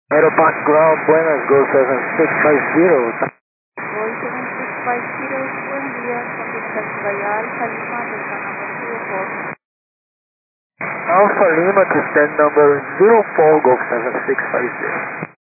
Aeropass Ground, Buenas, Go 7650. Boy 7650, buen día, Capital Playa Alpha Lima, Delta number 04. Alpha Lima to stand number 04, Go 7650.